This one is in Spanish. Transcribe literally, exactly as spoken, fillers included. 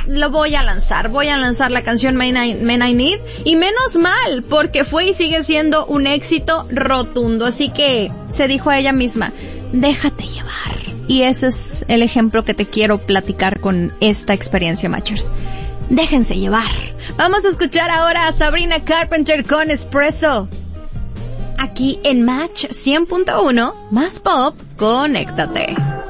lo voy a lanzar, voy a lanzar la canción Man I, Man I Need, y menos mal, porque fue y sigue siendo un éxito rotundo, así que se dijo a ella misma, déjate llevar. Y ese es el ejemplo que te quiero platicar con esta experiencia, Matchers. Déjense llevar. Vamos a escuchar ahora a Sabrina Carpenter con Espresso. Aquí en Match cien punto uno, más pop, conéctate.